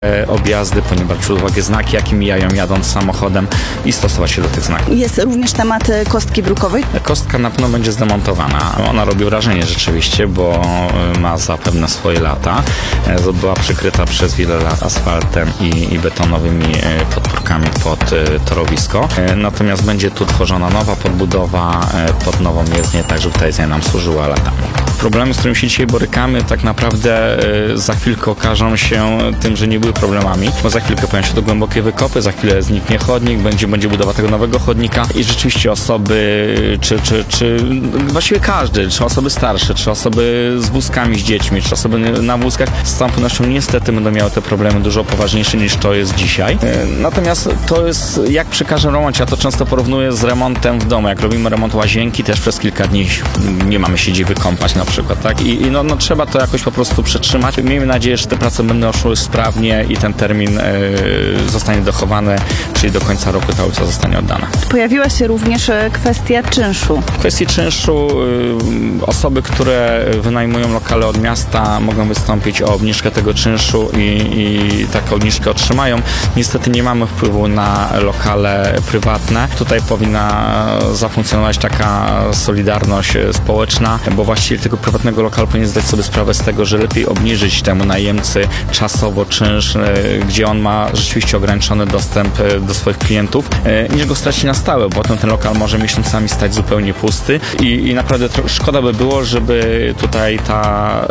objazdy, ponieważ brać pod uwagę znaki, jakie mijają jadąc samochodem i stosować się do tych znaków. Jest również temat kostki brukowej. Kostka na pewno będzie zdemontowana. Ona robi wrażenie rzeczywiście, bo ma zapewne swoje lata. Była przykryta przez wiele lat asfaltem i betonowymi podpórkami pod torowisko. Natomiast będzie tu tworzona nowa podbudowa pod nową jezdnię, tak żeby ta jezdnia nam służyła latami. Problemy, z którymi się dzisiaj borykamy, tak naprawdę za chwilkę okażą się tym, że nie były problemami, bo za chwilkę pojawią się to głębokie wykopy, za chwilę zniknie chodnik, będzie budowa tego nowego chodnika i rzeczywiście osoby, czy właściwie każdy, czy osoby starsze, czy osoby z wózkami, z dziećmi, czy osoby na wózkach, z całą pewnością niestety będą miały te problemy dużo poważniejsze niż to jest dzisiaj. Natomiast to jest jak przy każdym remoncie, ja to często porównuję z remontem w domu. Jak robimy remont łazienki, też przez kilka dni nie mamy się gdzie wykąpać na przykład, tak? I trzeba to jakoś po prostu przetrzymać. Miejmy nadzieję, że te prace będą szły sprawnie i ten termin zostanie dochowany, czyli do końca roku ta ulica zostanie oddana. Pojawiła się również kwestia czynszu. W kwestii czynszu osoby, które wynajmują lokale od miasta, mogą wystąpić o obniżkę tego czynszu i taką obniżkę otrzymają. Niestety nie mamy wpływu na lokale prywatne. Tutaj powinna zafunkcjonować taka solidarność społeczna, bo właściciel tego prywatnego lokalu powinien zdać sobie sprawę z tego, że lepiej obniżyć temu najemcy czasowo czynsz, gdzie on ma rzeczywiście ograniczony dostęp do swoich klientów, niż go stracić na stałe, bo potem ten lokal może miesiącami stać zupełnie pusty i naprawdę szkoda by było, żeby tutaj ta